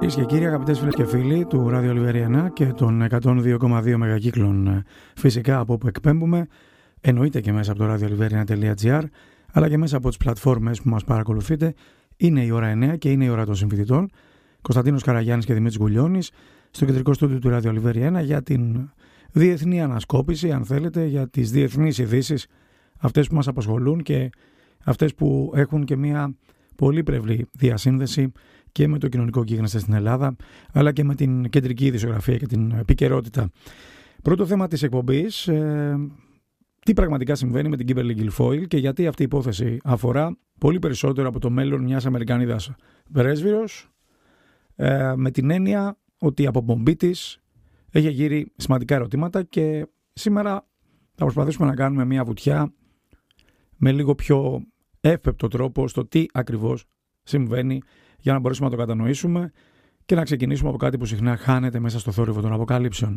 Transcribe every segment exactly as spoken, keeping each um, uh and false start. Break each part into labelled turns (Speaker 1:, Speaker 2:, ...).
Speaker 1: Κυρίες και κύριοι, αγαπητές φίλες και φίλοι του Ράδιο Ολιβέρη ένα και των εκατόν δύο κόμμα δύο μεγακύκλων, φυσικά από όπου εκπέμπουμε, εννοείται και μέσα από το ράδιο ολιβέρη ένα τελεία τζι άρ, αλλά και μέσα από τις πλατφόρμες που μας παρακολουθείτε. Είναι η ώρα εννέα και είναι η ώρα των συμφοιτητών. Κωνσταντίνος Καραγιάννης και Δημήτρης Γκουλιώνης στο κεντρικό στούντιο του Ράδιο Ολιβέρη ένα για την διεθνή ανασκόπηση, αν θέλετε, για τις διεθνείς ειδήσεις, αυτές που μας απασχολούν και αυτές που έχουν και μια πολύ πλευρή διασύνδεση και με το κοινωνικό γίγνεσθε στην Ελλάδα, αλλά και με την κεντρική ειδησιογραφία και την επικαιρότητα. Πρώτο θέμα της εκπομπής, ε, τι πραγματικά συμβαίνει με την Kimberly Guilfoyle και γιατί αυτή η υπόθεση αφορά πολύ περισσότερο από το μέλλον μιας Αμερικανίδας πρέσβυρος, ε, με την έννοια ότι η αποπομπή της έχει γύρει σημαντικά ερωτήματα και σήμερα θα προσπαθήσουμε να κάνουμε μια βουτιά με λίγο πιο εύπεπτο τρόπο στο τι ακριβώς συμβαίνει, για να μπορέσουμε να το κατανοήσουμε και να ξεκινήσουμε από κάτι που συχνά χάνεται μέσα στο θόρυβο των αποκαλύψεων.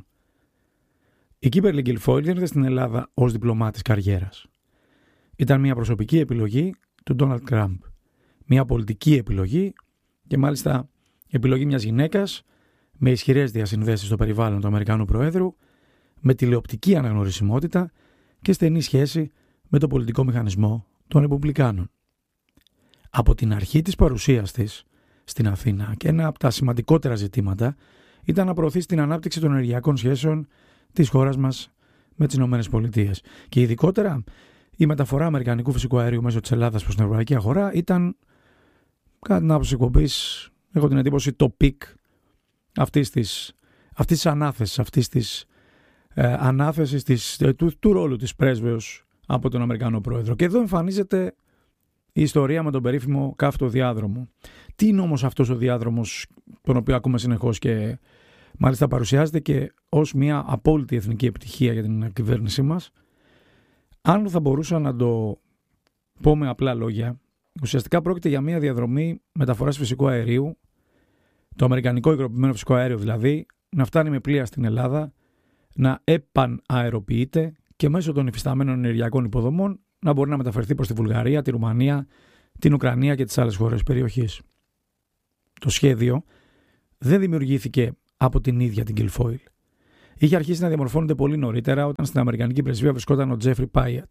Speaker 1: Η Kimberly Guilfoyle δεν ήρθε στην Ελλάδα ως διπλωμάτης καριέρας. Ήταν μια προσωπική επιλογή του Ντόναλντ Τραμπ. Μια πολιτική επιλογή και μάλιστα επιλογή μιας γυναίκας με ισχυρές διασυνδέσεις στο περιβάλλον του Αμερικανού Προέδρου, με τηλεοπτική αναγνωρισιμότητα και στενή σχέση με το πολιτικό μηχανισμό των Ρεπουμπλικάνων. Από την αρχή της παρουσίας της στην Αθήνα και ένα από τα σημαντικότερα ζητήματα ήταν να προωθήσει την ανάπτυξη των ενεργειακών σχέσεων της χώρας μας με τις ΗΠΑ. Και ειδικότερα η μεταφορά αμερικανικού φυσικού αερίου μέσω της Ελλάδας προς την ευρωπαϊκή αγορά ήταν, κατά την άποψη εκπομπής, έχω την εντύπωση, το πικ αυτής της, αυτής της ανάθεσης, αυτής της ε, ανάθεσης της, ε, του, του ρόλου της πρέσβεως από τον Αμερικανό Πρόεδρο. Και εδώ εμφανίζεται η ιστορία με τον περίφημο καύτο διάδρομο. Τι είναι όμως αυτός ο διάδρομος, τον οποίο ακούμε συνεχώς και μάλιστα παρουσιάζεται και ως μια απόλυτη εθνική επιτυχία για την κυβέρνησή μας? Αν θα μπορούσα να το πω με απλά λόγια, ουσιαστικά πρόκειται για μια διαδρομή μεταφοράς φυσικού αερίου, το αμερικανικό υγροποιημένο φυσικό αέριο δηλαδή, να φτάνει με πλοία στην Ελλάδα, να επαναεροποιείται και μέσω των υφισταμένων ενεργειακών υποδομών να μπορεί να μεταφερθεί προς τη Βουλγαρία, τη Ρουμανία, την Ουκρανία και τις άλλες χώρες περιοχής. Το σχέδιο δεν δημιουργήθηκε από την ίδια την Guilfoyle. Είχε αρχίσει να διαμορφώνεται πολύ νωρίτερα όταν στην Αμερικανική πρεσβεία βρισκόταν ο Τζέφρι Πάιατ.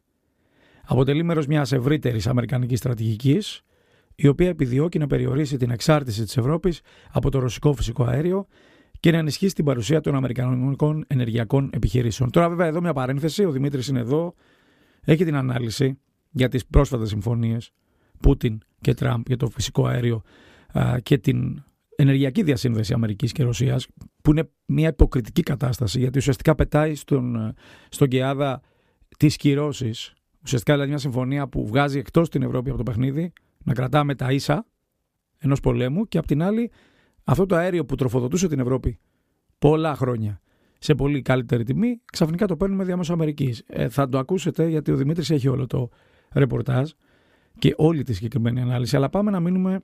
Speaker 1: Αποτελεί μέρος μιας ευρύτερης αμερικανικής στρατηγικής, η οποία επιδιώκει να περιορίσει την εξάρτηση της Ευρώπης από το ρωσικό φυσικό αέριο και να ενισχύσει την παρουσία των αμερικανικών ενεργειακών επιχειρήσεων. Τώρα, βέβαια, εδώ μια παρένθεση. Ο Δημήτρης είναι εδώ. Έχει την ανάλυση για τις πρόσφατες συμφωνίες Πούτιν και Τραμπ για το φυσικό αέριο α, και την ενεργειακή διασύνδεση Αμερικής και Ρωσίας, που είναι μια υποκριτική κατάσταση, γιατί ουσιαστικά πετάει στον, στον Κεάδα τις κυρώσεις. Ουσιαστικά δηλαδή μια συμφωνία που βγάζει εκτός την Ευρώπη από το παιχνίδι, να κρατάμε τα ίσα ενός πολέμου, και απ' την άλλη αυτό το αέριο που τροφοδοτούσε την Ευρώπη πολλά χρόνια σε πολύ καλύτερη τιμή, ξαφνικά το παίρνουμε διαμέσου Αμερικής. Ε, θα το ακούσετε, γιατί ο Δημήτρης έχει όλο το ρεπορτάζ και όλη τη συγκεκριμένη ανάλυση. Αλλά πάμε να μείνουμε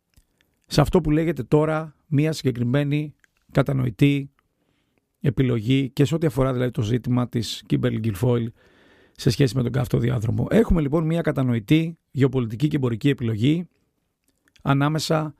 Speaker 1: σε αυτό που λέγεται τώρα μια συγκεκριμένη κατανοητή επιλογή και σε ό,τι αφορά δηλαδή το ζήτημα της Kimberly Guilfoyle σε σχέση με τον καύτο διάδρομο. Έχουμε λοιπόν μια κατανοητή γεωπολιτική και εμπορική επιλογή ανάμεσα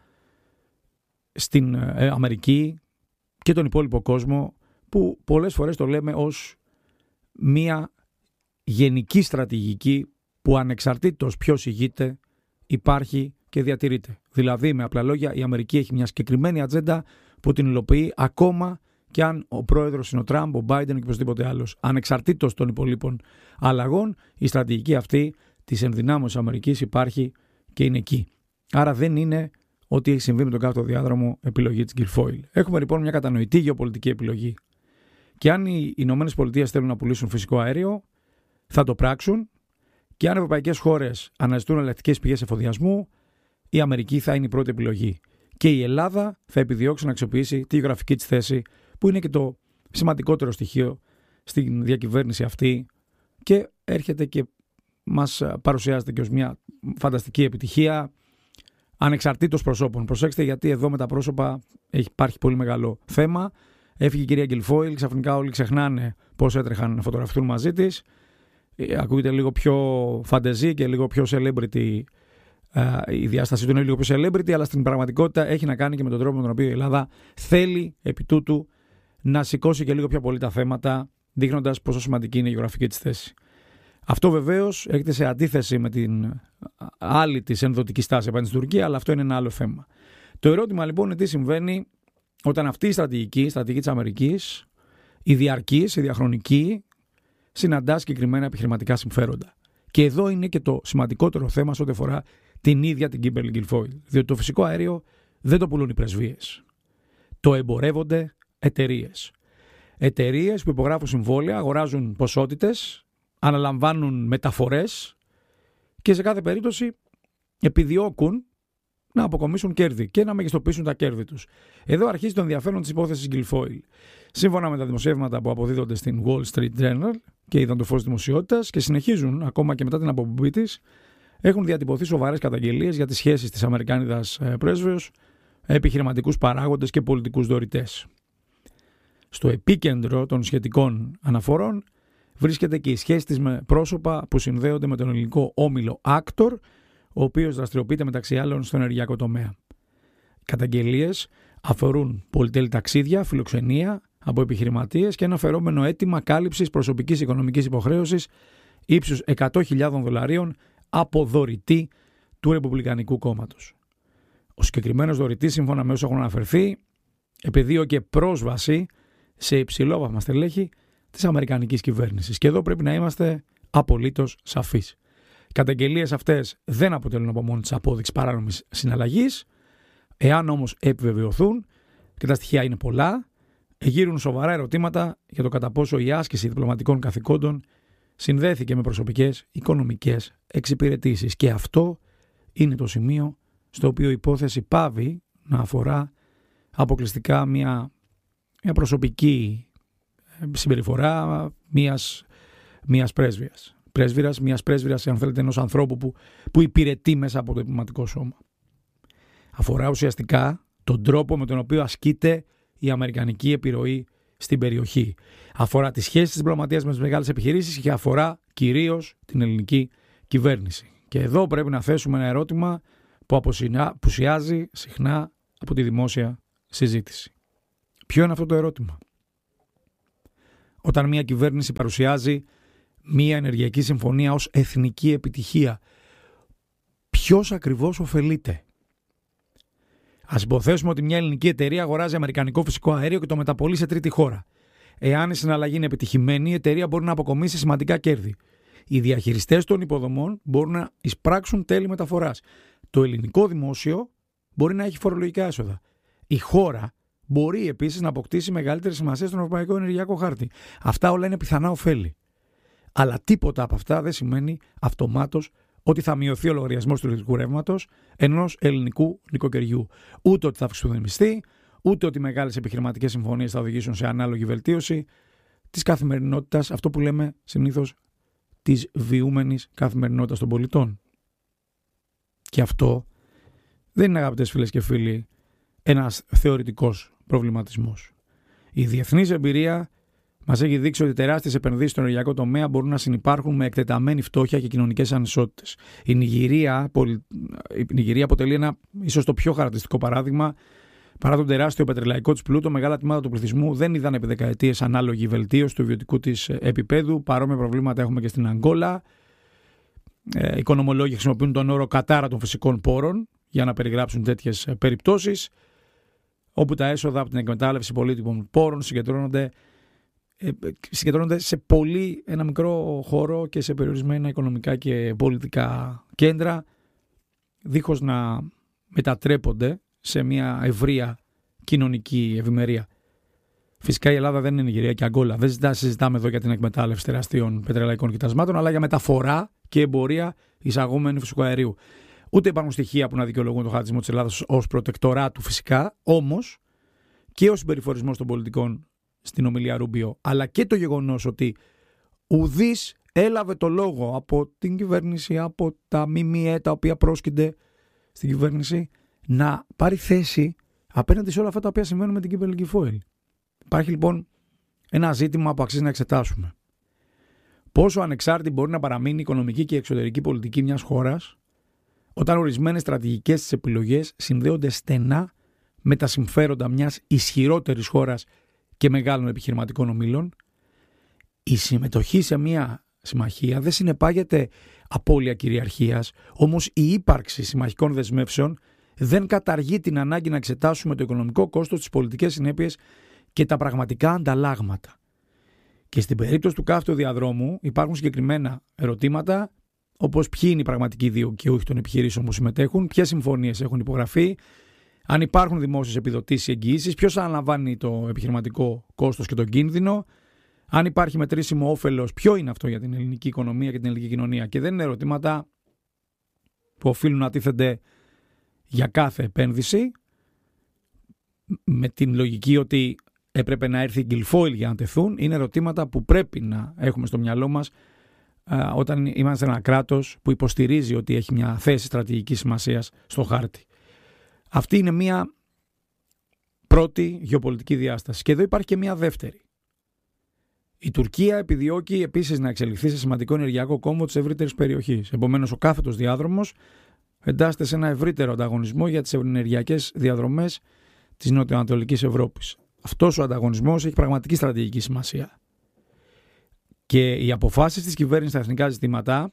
Speaker 1: στην ε, Αμερική και τον υπόλοιπο κόσμο, που πολλές φορές το λέμε ως μια γενική στρατηγική που ανεξαρτήτως ποιος ηγείται υπάρχει και διατηρείται. Δηλαδή, με απλά λόγια, η Αμερική έχει μια συγκεκριμένη ατζέντα που την υλοποιεί ακόμα και αν ο πρόεδρος είναι ο Τραμπ, ο Μπάιντεν και οποιοδήποτε άλλος. Ανεξαρτήτως των υπολείπων αλλαγών, η στρατηγική αυτή της ενδυνάμωσης Αμερικής υπάρχει και είναι εκεί. Άρα δεν είναι ότι έχει συμβεί με τον καύτο διάδρομο επιλογή της Guilfoyle. Έχουμε λοιπόν μια κατανοητή γεωπολιτική επιλογή. Και αν οι Ηνωμένες Πολιτείες θέλουν να πουλήσουν φυσικό αέριο, θα το πράξουν. Και αν ευρωπαϊκές χώρες αναζητούν αλλακτικές πηγές εφοδιασμού, η Αμερική θα είναι η πρώτη επιλογή. Και η Ελλάδα θα επιδιώξει να αξιοποιήσει τη γεωγραφική της θέση, που είναι και το σημαντικότερο στοιχείο στην διακυβέρνηση αυτή, και έρχεται και μας παρουσιάζεται και ως μια φανταστική επιτυχία ανεξαρτήτως προσώπων. Προσέξτε, γιατί εδώ με τα πρόσωπα υπάρχει πολύ μεγάλο θέμα. Έφυγε η κυρία Guilfoyle, ξαφνικά όλοι ξεχνάνε πώς έτρεχαν να φωτογραφηθούν μαζί της. Ακούγεται λίγο πιο φαντεζή και λίγο πιο celebrity η διάσταση του είναι λίγο πιο celebrity, αλλά στην πραγματικότητα έχει να κάνει και με τον τρόπο με τον οποίο η Ελλάδα θέλει επί τούτου να σηκώσει και λίγο πιο πολύ τα θέματα, δείχνοντας πόσο σημαντική είναι η γεωγραφική της θέση. Αυτό βεβαίως έρχεται σε αντίθεση με την άλλη της ενδοτική στάση απέναντι στην Τουρκία, αλλά αυτό είναι ένα άλλο θέμα. Το ερώτημα λοιπόν είναι τι συμβαίνει όταν αυτή η στρατηγική, η στρατηγική της Αμερικής, η διαρκής, η διαχρονική, συναντά συγκεκριμένα επιχειρηματικά συμφέροντα. Και εδώ είναι και το σημαντικότερο θέμα σε ό,τι αφορά την ίδια την Kimberly Guilfoyle. Διότι το φυσικό αέριο δεν το πουλούν οι πρεσβείες. Το εμπορεύονται εταιρείες. Εταιρείες που υπογράφουν συμβόλαια, αγοράζουν ποσότητες, αναλαμβάνουν μεταφορές και σε κάθε περίπτωση επιδιώκουν να αποκομίσουν κέρδη και να μεγιστοποιήσουν τα κέρδη τους. Εδώ αρχίζει το ενδιαφέρον της υπόθεσης Guilfoyle. Σύμφωνα με τα δημοσιεύματα που αποδίδονται στην Wall Street Journal και είδαν το φως δημοσιότητας και συνεχίζουν ακόμα και μετά την αποπομπή της, έχουν διατυπωθεί σοβαρές καταγγελίες για τις σχέσεις της Αμερικάνιδας πρέσβεως, επιχειρηματικούς παράγοντες και πολιτικούς δωρητές. Στο επίκεντρο των σχετικών αναφορών βρίσκεται και η σχέση της με πρόσωπα που συνδέονται με τον ελληνικό όμιλο Actor, ο οποίος δραστηριοποιείται μεταξύ άλλων στο ενεργειακό τομέα. Οι καταγγελίες αφορούν πολυτέλη ταξίδια, φιλοξενία από επιχειρηματίες και ένα φερόμενο αίτημα κάλυψης προσωπικής οικονομικής υποχρέωσης ύψους εκατό χιλιάδες δολαρίων από δωρητή του Ρεπουμπλικανικού Κόμματος. Ο συγκεκριμένος δωρητής, σύμφωνα με όσα έχουν αναφερθεί, επιδίωκε πρόσβαση σε υψηλόβαθμα στελέχη της Αμερικανικής κυβέρνησης. Και εδώ πρέπει να είμαστε απολύτως σαφείς. Οι καταγγελίες αυτές δεν αποτελούν από μόνη της απόδειξη παράνομης συναλλαγής. Εάν όμως επιβεβαιωθούν, και τα στοιχεία είναι πολλά, γύρουν σοβαρά ερωτήματα για το κατά πόσο η άσκηση διπλωματικών καθηκόντων συνδέθηκε με προσωπικές οικονομικές εξυπηρετήσεις. Και αυτό είναι το σημείο στο οποίο η υπόθεση πάβει να αφορά αποκλειστικά μια, μια προσωπική συμπεριφορά μιας, μιας πρέσβειας. Πρέσβυρας, μιας πρέσβυρας, αν θέλετε, ενός ανθρώπου που, που υπηρετεί μέσα από το διπλωματικό σώμα. Αφορά ουσιαστικά τον τρόπο με τον οποίο ασκείται η αμερικανική επιρροή στην περιοχή. Αφορά τις σχέσεις της διπλωματίας με τις μεγάλες επιχειρήσεις και αφορά κυρίως την ελληνική κυβέρνηση. Και εδώ πρέπει να θέσουμε ένα ερώτημα που απουσιάζει συχνά από τη δημόσια συζήτηση. Ποιο είναι αυτό το ερώτημα? Όταν μια κυβέρνηση παρουσιάζει μια ενεργειακή συμφωνία ως εθνική επιτυχία, ποιος ακριβώς ωφελείται? Ας υποθέσουμε ότι μια ελληνική εταιρεία αγοράζει αμερικανικό φυσικό αέριο και το μεταπολεί σε τρίτη χώρα. Εάν η συναλλαγή είναι επιτυχημένη, η εταιρεία μπορεί να αποκομίσει σημαντικά κέρδη. Οι διαχειριστές των υποδομών μπορούν να εισπράξουν τέλη μεταφοράς. Το ελληνικό δημόσιο μπορεί να έχει φορολογικά έσοδα. Η χώρα μπορεί επίσης να αποκτήσει μεγαλύτερη σημασία στον ευρωπαϊκό ενεργειακό χάρτη. Αυτά όλα είναι πιθανά ωφέλη. Αλλά τίποτα από αυτά δεν σημαίνει αυτομάτως ότι θα μειωθεί ο λογαριασμός του ηλεκτρικού ρεύματος ενός ελληνικού νοικοκυριού. Ούτε ότι θα αυξηθούν οι μισθοί, ούτε ότι μεγάλες επιχειρηματικές συμφωνίες θα οδηγήσουν σε ανάλογη βελτίωση της καθημερινότητας, αυτό που λέμε συνήθως της βιούμενης καθημερινότητας των πολιτών. Και αυτό δεν είναι, αγαπητές φίλες και φίλοι, ένας θεωρητικός προβληματισμός. Η διεθνής εμπειρία μας έχει δείξει ότι τεράστιες επενδύσεις στο ενεργειακό τομέα μπορούν να συνυπάρχουν με εκτεταμένη φτώχεια και κοινωνικές ανισότητες. Η Νιγηρία, η Νιγηρία αποτελεί ένα ίσως το πιο χαρακτηριστικό παράδειγμα. Παρά τον τεράστιο πετρελαϊκό της πλούτο, μεγάλα τμήματα του πληθυσμού δεν είδαν επί δεκαετίες ανάλογη βελτίωση του βιωτικού της επίπεδου. Παρόμοια προβλήματα έχουμε και στην Αγγόλα. Ε, οικονομολόγοι χρησιμοποιούν τον όρο κατάρα των φυσικών πόρων για να περιγράψουν τέτοιες περιπτώσεις, όπου τα έσοδα από την εκμετάλλευση πολύτιμων πόρων συγκεντρώνονται, ε, συγκεντρώνονται σε πολύ ένα μικρό χώρο και σε περιορισμένα οικονομικά και πολιτικά κέντρα, δίχως να μετατρέπονται σε μια ευρεία κοινωνική ευημερία. Φυσικά η Ελλάδα δεν είναι Νιγηρία και Αγγόλα. Δεν συζητάμε εδώ για την εκμετάλλευση τεραστίων πετρελαϊκών κοιτασμάτων, αλλά για μεταφορά και εμπορία εισαγόμενου φυσικού αερίου. Ούτε υπάρχουν στοιχεία που να δικαιολογούν το χαρακτηρισμό της Ελλάδας ως προτεκτοράτου φυσικά, όμως και ο συμπεριφορισμός των πολιτικών στην ομιλία Ρούμπιο, αλλά και το γεγονός ότι ουδής έλαβε το λόγο από την κυβέρνηση, από τα ΜΜΕ τα οποία πρόσκυνται στην κυβέρνηση, να πάρει θέση απέναντι σε όλα αυτά τα οποία συμβαίνουν με την Kimberly Guilfoyle. Υπάρχει λοιπόν ένα ζήτημα που αξίζει να εξετάσουμε. Πόσο ανεξάρτητη μπορεί να παραμείνει η οικονομική και η εξωτερική πολιτική μιας χώρας όταν ορισμένες στρατηγικές της επιλογές συνδέονται στενά με τα συμφέροντα μιας ισχυρότερης χώρας και μεγάλων επιχειρηματικών ομίλων, η συμμετοχή σε μια συμμαχία δεν συνεπάγεται απώλεια κυριαρχίας, όμως η ύπαρξη συμμαχικών δεσμεύσεων δεν καταργεί την ανάγκη να εξετάσουμε το οικονομικό κόστος, τις πολιτικές συνέπειες και τα πραγματικά ανταλλάγματα. Και στην περίπτωση του καύτου διαδρόμου υπάρχουν συγκεκριμένα ερωτήματα, όπως ποιοι είναι οι πραγματικοί δικαιούχοι των επιχειρήσεων που συμμετέχουν, ποιες συμφωνίες έχουν υπογραφεί, αν υπάρχουν δημόσιες επιδοτήσεις ή εγγυήσεις, ποιος αναλαμβάνει το επιχειρηματικό κόστος και τον κίνδυνο, αν υπάρχει μετρήσιμο όφελος, ποιο είναι αυτό για την ελληνική οικονομία και την ελληνική κοινωνία. Και δεν είναι ερωτήματα που οφείλουν να τίθενται για κάθε επένδυση, με την λογική ότι έπρεπε να έρθει η Guilfoyle για να τεθούν. Είναι ερωτήματα που πρέπει να έχουμε στο μυαλό μας α, όταν είμαστε ένα κράτος που υποστηρίζει ότι έχει μια θέση στρατηγικής σημασίας στο χάρτη. Αυτή είναι μια πρώτη γεωπολιτική διάσταση. Και εδώ υπάρχει και μια δεύτερη. Η Τουρκία επιδιώκει επίσης να εξελιχθεί σε σημαντικό ενεργειακό κόμβο της ευρύτερης περιοχής. Επομένως, ο κάθετος διάδρομος εντάσσεται σε ένα ευρύτερο ανταγωνισμό για τις ενεργειακές διαδρομές της νοτιοανατολικής Ευρώπης. Αυτός ο ανταγωνισμός έχει πραγματική στρατηγική σημασία. Και οι αποφάσεις της κυβέρνησης στα εθνικά ζητήματα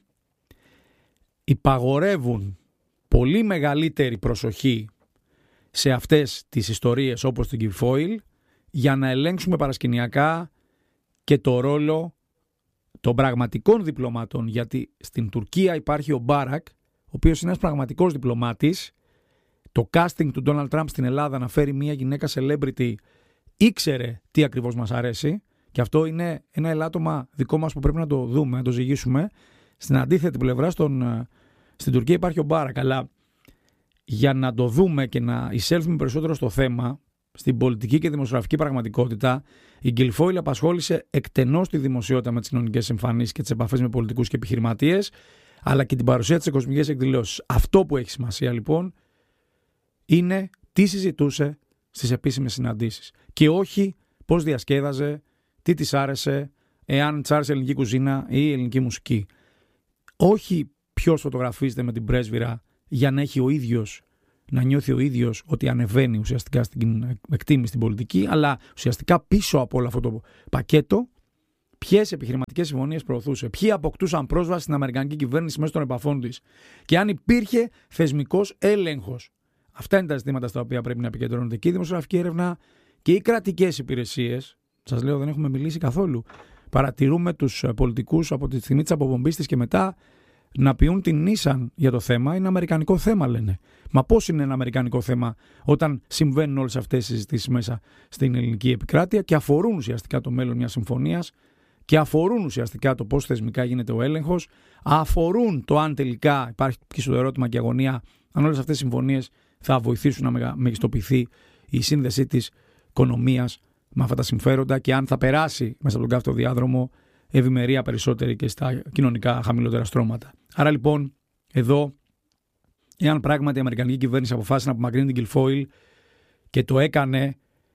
Speaker 1: υπαγορεύουν πολύ μεγαλύτερη προσοχή σε αυτές τις ιστορίες όπως την Guilfoyle για να ελέγξουμε παρασκηνιακά και το ρόλο των πραγματικών διπλωμάτων, γιατί στην Τουρκία υπάρχει ο Μπάρακ, ο οποίος είναι ένας πραγματικός διπλωμάτης. Το casting του Ντόναλντ Τραμπ στην Ελλάδα να φέρει μια γυναίκα celebrity ήξερε τι ακριβώς μας αρέσει, και αυτό είναι ένα ελάττωμα δικό μας που πρέπει να το δούμε, να το ζυγίσουμε. Στην αντίθετη πλευρά, στον, στην Τουρκία υπάρχει ο Μπάρακ, αλλά για να το δούμε και να εισέλθουμε περισσότερο στο θέμα, στην πολιτική και δημοσιογραφική πραγματικότητα, η Guilfoyle απασχόλησε εκτενώς τη δημοσιότητα με τις κοινωνικές εμφανίσεις και τις επαφές με πολιτικούς και επιχειρηματίες, αλλά και την παρουσία της σε κοσμικές εκδηλώσεις. Αυτό που έχει σημασία λοιπόν είναι τι συζητούσε στις επίσημες συναντήσεις και όχι πώς διασκέδαζε, τι της άρεσε, εάν της άρεσε ελληνική κουζίνα ή ελληνική μουσική. Όχι ποιος φωτογραφίζεται με την πρέσβυρα για να έχει ο ίδιος, να νιώθει ο ίδιος ότι ανεβαίνει ουσιαστικά στην εκτίμηση στην πολιτική, αλλά ουσιαστικά πίσω από όλο αυτό το πακέτο ποιες επιχειρηματικές συμφωνίες προωθούσε, ποιοι αποκτούσαν πρόσβαση στην αμερικανική κυβέρνηση μέσω των επαφών της και αν υπήρχε θεσμικός έλεγχος. Αυτά είναι τα ζητήματα στα οποία πρέπει να επικεντρώνονται και η δημοσιογραφική έρευνα και οι κρατικές υπηρεσίες. Σας λέω, δεν έχουμε μιλήσει καθόλου. Παρατηρούμε τους πολιτικούς από τη στιγμή της αποπομπής της και μετά να πιούν την ίσαν για το θέμα. Είναι αμερικανικό θέμα, λένε. Μα πώς είναι ένα αμερικανικό θέμα όταν συμβαίνουν όλες αυτές οι συζητήσεις μέσα στην ελληνική επικράτεια και αφορούν ουσιαστικά το μέλλον μιας συμφωνίας και αφορούν ουσιαστικά το πώς θεσμικά γίνεται ο έλεγχος, αφορούν το αν τελικά υπάρχει και στο ερώτημα και αγωνία, αν όλες αυτές οι συμφωνίες θα βοηθήσουν να μεγιστοποιηθεί η σύνδεσή της οικονομίας με αυτά τα συμφέροντα και αν θα περάσει μέσα από τον καύτο διάδρομο ευημερία περισσότερη και στα κοινωνικά χαμηλότερα στρώματα. Άρα λοιπόν, εδώ, εάν πράγματι η αμερικανική κυβέρνηση αποφάσισε να απομακρύνει την Guilfoyle και το έκανε,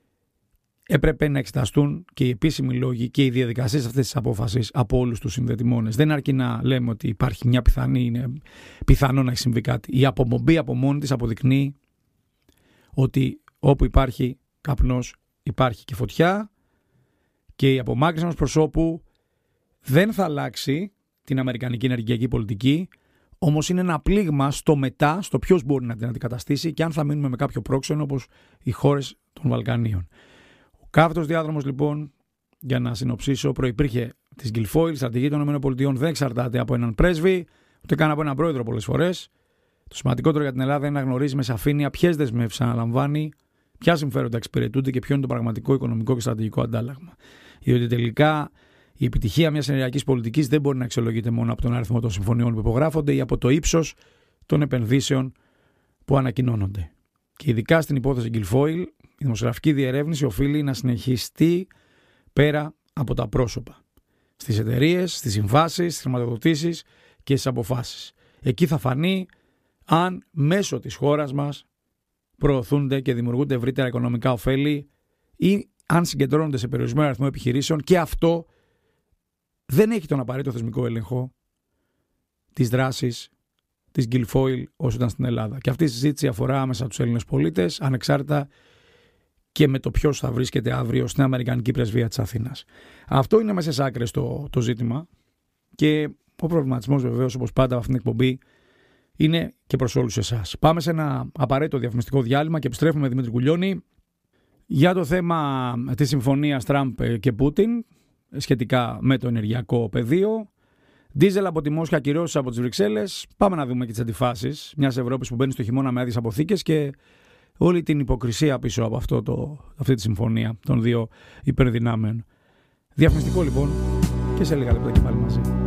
Speaker 1: έπρεπε να εξεταστούν και οι επίσημοι λόγοι και οι διαδικασίες αυτής της απόφασης από όλους τους συνδετημόνες. Δεν αρκεί να λέμε ότι υπάρχει μια πιθανή, είναι πιθανό να έχει συμβεί κάτι. Η απομπομπή από μόνη της αποδεικνύει ότι όπου υπάρχει καπνός υπάρχει και φωτιά και η απομάκρυνση ενός προσώπου δεν θα αλλάξει την αμερικανική ενεργειακή πολιτική, όμως είναι ένα πλήγμα στο μετά, στο ποιος μπορεί να την αντικαταστήσει και αν θα μείνουμε με κάποιο πρόξενο όπως οι χώρες των Βαλκανίων. Ο καύτος διάδρομος λοιπόν, για να συνοψίσω, προϋπήρχε της Guilfoyle, η στρατηγική των ΗΠΑ δεν εξαρτάται από έναν πρέσβη, ούτε καν από έναν πρόεδρο πολλές φορές. Το σημαντικότερο για την Ελλάδα είναι να γνωρίζει με σαφήνεια ποιες δεσμεύσεις αναλαμβάνει, ποια συμφέροντα εξυπηρετούνται και ποιο είναι το πραγματικό οικονομικό και στρατηγικό αντάλλαγμα. Διότι τελικά η επιτυχία μιας ενεργειακής πολιτικής δεν μπορεί να αξιολογείται μόνο από τον αριθμό των συμφωνιών που υπογράφονται ή από το ύψος των επενδύσεων που ανακοινώνονται. Και ειδικά στην υπόθεση Guilfoyle, η δημοσιογραφική διερεύνηση οφείλει να συνεχιστεί πέρα από τα πρόσωπα. Στις εταιρείες, στις συμβάσεις, στις χρηματοδοτήσεις και στις αποφάσεις. Εκεί θα φανεί αν μέσω της χώρας μας προωθούνται και δημιουργούνται ευρύτερα οικονομικά ωφέλη ή αν συγκεντρώνονται σε περιορισμένο αριθμό επιχειρήσεων, και αυτό δεν έχει τον απαραίτητο θεσμικό έλεγχο της δράσης της Guilfoyle όσο ήταν στην Ελλάδα. Και αυτή η συζήτηση αφορά άμεσα τους Έλληνες πολίτες, ανεξάρτητα και με το ποιος θα βρίσκεται αύριο στην Αμερικανική Πρεσβεία της Αθήνας. Αυτό είναι μέσα σε άκρες το, το ζήτημα και ο προβληματισμός βεβαίως, όπως πάντα από αυτήν την εκπομπή, είναι και προς όλους εσάς. Πάμε σε ένα απαραίτητο διαφημιστικό διάλειμμα και επιστρέφουμε με Δημήτρη Κουλιώνη για το θέμα της συμφωνίας Τραμπ και Πούτιν σχετικά με το ενεργειακό πεδίο. Δίζελ από τη Μόσχα, ακυρώσεις από τις Βρυξέλλες. Πάμε να δούμε και τις αντιφάσεις μιας Ευρώπης που μπαίνει στο χειμώνα με άδειες αποθήκες και όλη την υποκρισία πίσω από αυτό το, αυτή τη συμφωνία των δύο υπερδυνάμεων. Διαφημιστικό λοιπόν και σε λίγα λεπτά και πάλι μαζί.